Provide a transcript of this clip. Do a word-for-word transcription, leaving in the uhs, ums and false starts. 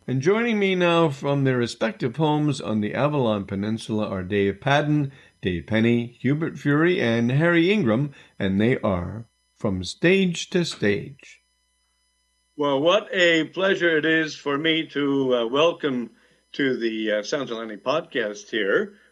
And joining me now from their respective homes on the Avalon Peninsula are Dave Padden, Dave Penny, Hubert Fury, and Harry Ingram, and they are From Stage to Stage. Well, what a pleasure it is for me to uh, welcome to the uh, Sounds of Lanny podcast here